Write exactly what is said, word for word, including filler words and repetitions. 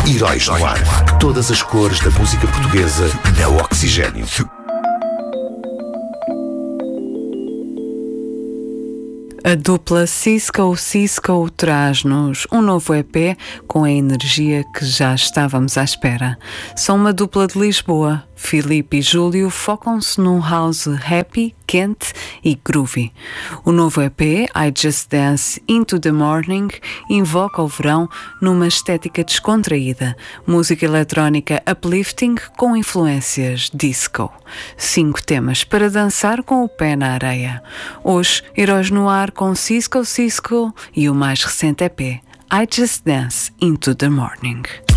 Heróis no Ar. Todas as cores da música portuguesa na Oxigênio. A dupla Cisco Cisco traz-nos um novo E P com a energia que já estávamos à espera. São uma dupla de Lisboa. Filipe e Júlio focam-se num house happy, quente e groovy. O novo E P, I Just Dance Into the Morning, invoca o verão numa estética descontraída. Música eletrónica uplifting com influências disco. Cinco temas para dançar com o pé na areia. Hoje, Heróis no Ar com Cisco Cisco e o mais recente E P, I Just Dance Into the Morning.